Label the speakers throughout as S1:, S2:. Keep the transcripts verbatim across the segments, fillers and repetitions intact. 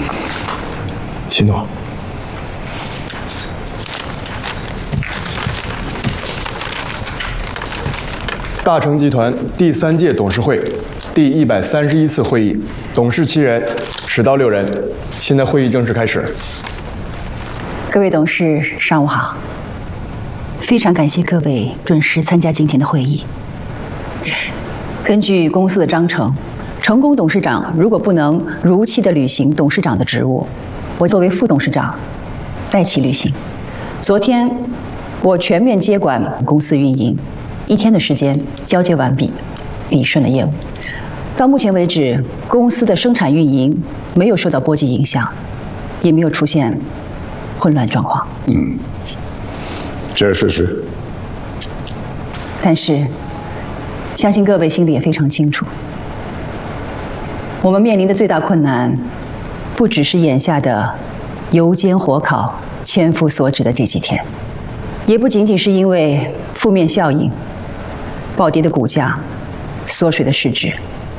S1: 许诺。大成集团第三届董事会第一百三十一次会议，董事七人，始到六人。现在会议正式开始。
S2: 各位董事，上午好。非常感谢各位准时参加今天的会议。根据公司的章程，成功董事长如果不能如期的履行董事长的职务，我作为副董事长代其履行。昨天我全面接管公司运营，一天的时间交接完毕，理顺了业务。到目前为止，公司的生产运营没有受到波及影响，也没有出现混乱状况。
S3: 嗯，这是事实。
S2: 但是，相信各位心里也非常清楚，我们面临的最大困难，不只是眼下的油煎火烤、千夫所指的这几天，也不仅仅是因为负面效应、暴跌的股价、缩水的市值，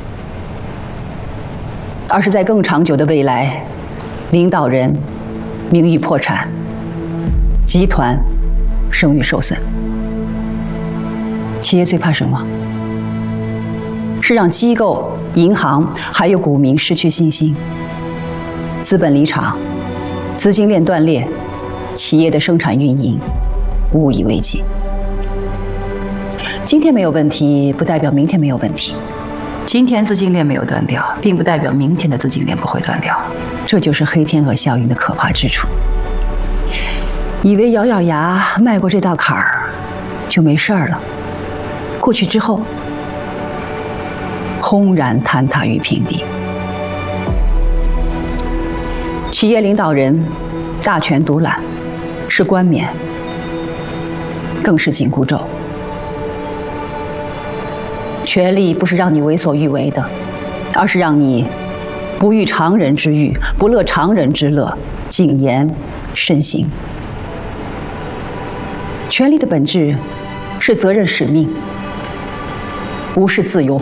S2: 而是在更长久的未来，领导人名誉破产，集团声誉受损。企业最怕什么？是让机构、银行还有股民失去信心，资本离场，资金链断裂，企业的生产运营无以为继。今天没有问题，不代表明天没有问题。今天资金链没有断掉，并不代表明天的资金链不会断掉。这就是黑天鹅效应的可怕之处。以为咬咬牙迈过这道坎儿就没事儿了，过去之后，轰然坍塌于平地。企业领导人大权独揽，是冠冕，更是紧箍咒。权力不是让你为所欲为的，而是让你不欲常人之欲，不乐常人之乐，谨言慎行。权力的本质是责任使命，不是自由